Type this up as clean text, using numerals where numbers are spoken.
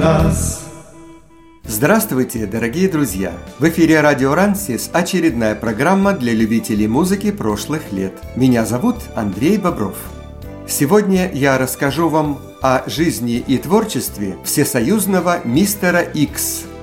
нас. Здравствуйте, дорогие друзья! В эфире радио Рансис очередная программа для любителей музыки прошлых лет. Меня зовут Андрей Бобров. Сегодня я расскажу вам о жизни и творчестве всесоюзного мистера Икс.